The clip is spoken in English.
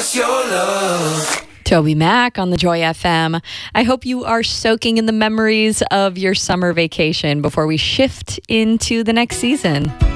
what's your love? Toby Mac on the Joy FM. I hope you are soaking in the memories of your summer vacation before we shift into the next season.